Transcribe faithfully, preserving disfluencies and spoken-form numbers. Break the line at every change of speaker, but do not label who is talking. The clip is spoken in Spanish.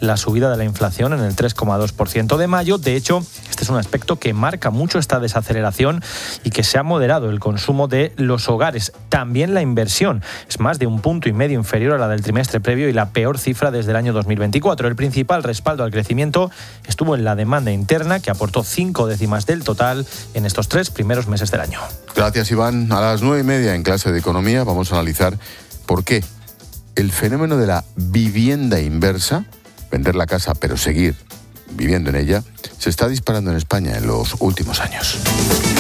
la subida de la inflación en el tres coma dos por ciento de mayo. De hecho, este es un aspecto que marca mucho esta desaceleración y que se ha moderado el consumo de los hogares. También la inversión es más de un punto y medio inferior a la del trimestre previo y la peor cifra desde el año dos mil veinticuatro. El principal respaldo al crecimiento estuvo en la demanda interna, que aportó cinco décimas del total en estos tres primeros meses del año.
Gracias, Iván. A las nueve y media en clase de economía vamos a analizar por qué el fenómeno de la vivienda inversa, vender la casa pero seguir viviendo en ella, se está disparando en España en los últimos años.